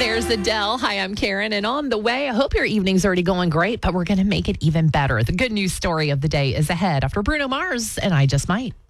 There's Adele. Hi, I'm Karen. And on the way, I hope your evening's already going great, but we're going to make it even better. The good news story of the day is ahead after Bruno Mars and I Just Might.